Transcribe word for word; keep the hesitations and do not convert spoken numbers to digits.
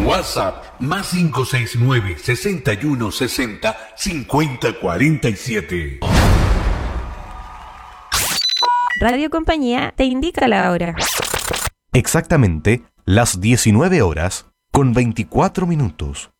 WhatsApp más cinco seis nueve, sesenta y uno sesenta, cincuenta cuarenta y siete. Radio Compañía te indica la hora. Exactamente las diecinueve horas con veinticuatro minutos.